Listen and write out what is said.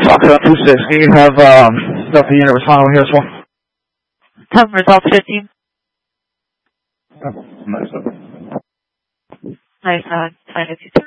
Foxtrot 26, can you have Delta unit respond over here as well? Have results 15. Nice. Nice, fine,